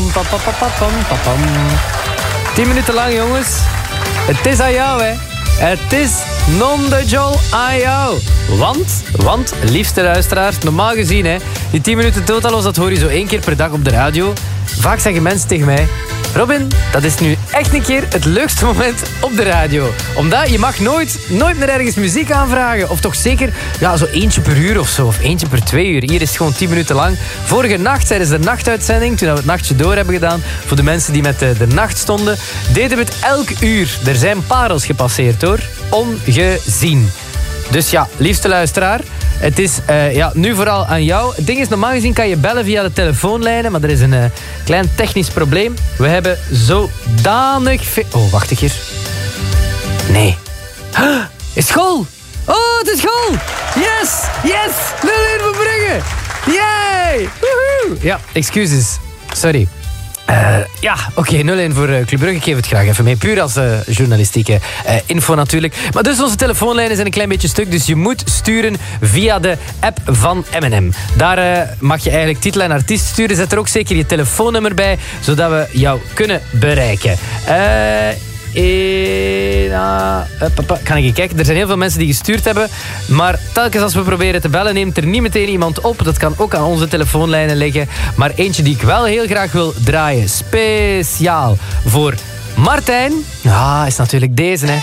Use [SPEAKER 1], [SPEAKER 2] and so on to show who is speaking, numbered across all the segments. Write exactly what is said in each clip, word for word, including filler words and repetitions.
[SPEAKER 1] pam, pam, pam, pam, pam, pam. Tien minuten lang, jongens. Het is aan jou, hè. Het is non de jol aan jou. Want, want, liefste luisteraars, normaal gezien, hè, die tien minuten totalos, dat hoor je zo één keer per dag op de radio. Vaak zeggen mensen tegen mij: Robin, dat is nu echt een keer het leukste moment op de radio. Omdat je mag nooit, nooit meer ergens muziek aanvragen. Of toch zeker ja, zo eentje per uur of zo. Of eentje per twee uur. Hier is het gewoon tien minuten lang. Vorige nacht, tijdens de nachtuitzending, toen we het nachtje door hebben gedaan, voor de mensen die met de, de nacht stonden, deden we het elk uur. Er zijn parels gepasseerd, hoor. Ongezien. Dus ja, liefste luisteraar, het is uh, ja, nu vooral aan jou. Het ding is, normaal gezien kan je bellen via de telefoonlijnen, maar er is een uh, klein technisch probleem. We hebben zodanig veel... Oh, wacht ik hier. Nee. Huh, is school? Oh, het is school! Yes! Yes! nul één voor Brugge! Yay! Woehoe! Ja, excuses. Sorry. Uh, ja, oké, okay, nul één voor uh, Club Brugge. Ik geef het graag even mee. Puur als uh, journalistieke uh, info natuurlijk. Maar dus onze telefoonlijnen zijn een klein beetje stuk. Dus je moet sturen via de app van M en M. Daar uh, mag je eigenlijk titel en artiest sturen. Zet er ook zeker je telefoonnummer bij, zodat we jou kunnen bereiken. Eh... Uh, En, uh, kan ik kijken? Er zijn heel veel mensen die gestuurd hebben. Maar telkens als we proberen te bellen, neemt er niet meteen iemand op. Dat kan ook aan onze telefoonlijnen liggen. Maar eentje die ik wel heel graag wil draaien. Speciaal voor Martijn. Ah, is natuurlijk deze, hè.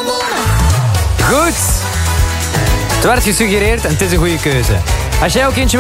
[SPEAKER 1] Goed. Het werd gesuggereerd en het is een goede keuze. Als jij ook eentje